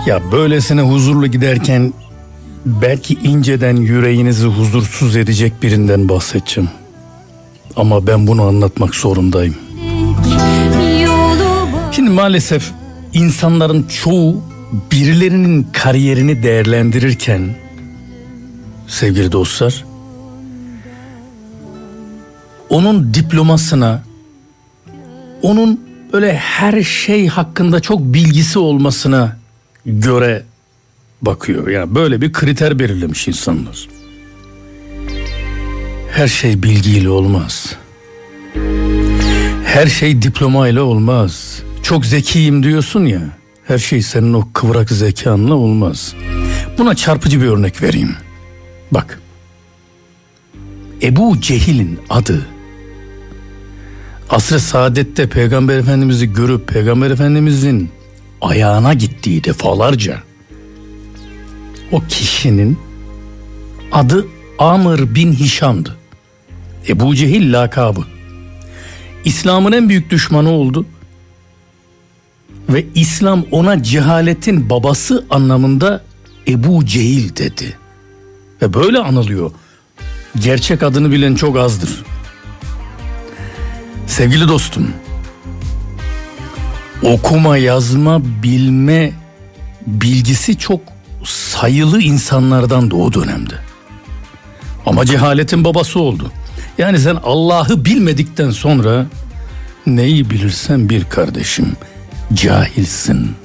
Ya böylesine huzurlu giderken belki inceden yüreğinizi huzursuz edecek birinden bahsedeceğim. Ama ben bunu anlatmak zorundayım. Şimdi maalesef insanların çoğu birilerinin kariyerini değerlendirirken sevgili dostlar, onun diplomasına, onun böyle her şey hakkında çok bilgisi olmasına göre bakıyor. Yani böyle bir kriter belirlemiş insanlar. Her şey bilgiyle olmaz. Her şey diplomayla olmaz. Çok zekiyim diyorsun ya, her şey senin o kıvrak zekanla olmaz. Buna çarpıcı bir örnek vereyim. Bak, Ebu Cehil'in adı asr-ı saadette Peygamber Efendimiz'i görüp Peygamber Efendimiz'in ayağına gittiği defalarca, o kişinin adı Amr bin Hişam'dı. Ebu Cehil lakabı. İslam'ın en büyük düşmanı oldu ve İslam ona cehaletin babası anlamında Ebu Cehil dedi ve böyle anılıyor. Gerçek adını bilen çok azdır. Sevgili dostum, okuma, yazma, bilme bilgisi çok sayılı insanlardan da o dönemde. Ama cehaletin babası oldu. Yani sen Allah'ı bilmedikten sonra neyi bilirsen bil kardeşim, cahilsin.